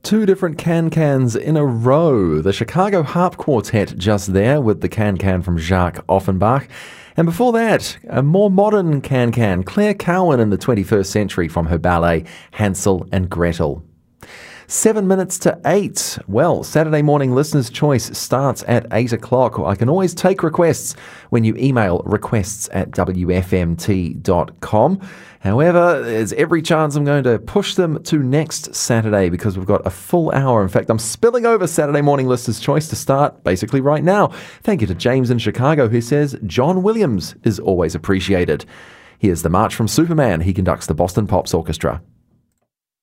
Two different can-cans in a row. The Chicago Harp Quartet just there with the can-can from Jacques Offenbach. And before that, a more modern can-can, Claire Cowan in the 21st century from her ballet Hansel and Gretel. 7 minutes to 8. Well, Saturday morning listener's choice starts at 8 o'clock. I can always take requests when you email requests@wfmt.com. However, there's every chance I'm going to push them to next Saturday because we've got a full hour. In fact, I'm spilling over Saturday morning listener's choice to start basically right now. Thank you to James in Chicago who says John Williams is always appreciated. Here's the March from Superman. He conducts the Boston Pops Orchestra.